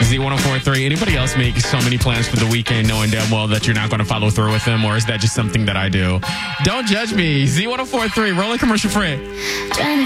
Z1043. Anybody else make so many plans for the weekend knowing damn well that you're not going to follow through with them, or is that just something that I do? Don't judge me. Z1043, rolling commercial free.